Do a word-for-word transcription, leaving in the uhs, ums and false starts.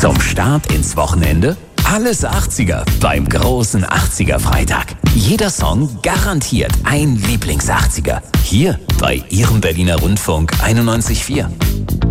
Zum Start ins Wochenende alles achtziger beim großen achtziger-Freitag. Jeder Song garantiert ein Lieblings-achtziger. Hier bei Ihrem Berliner Rundfunk einundneunzig Komma vier.